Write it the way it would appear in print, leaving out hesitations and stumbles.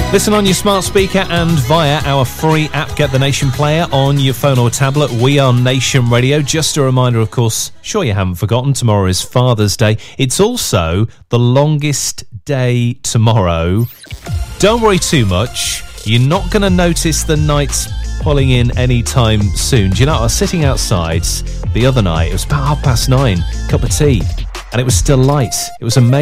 Listen on your smart speaker and via our free app, Get the Nation player, on your phone or tablet. We are Nation Radio. Just a reminder, of course, sure you haven't forgotten, tomorrow is Father's Day. It's also the longest day tomorrow. Don't worry too much. You're not going to notice the nights pulling in anytime soon. Do you know, I was sitting outside the other night. It was about 9:30, cup of tea, and it was still light. It was amazing.